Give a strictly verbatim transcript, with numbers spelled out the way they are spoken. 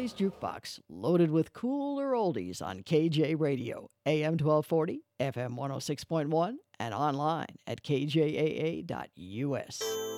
oldies jukebox loaded with cooler oldies on K J Radio, A M twelve forty, F M one oh six point one, and online at k j a a dot u s.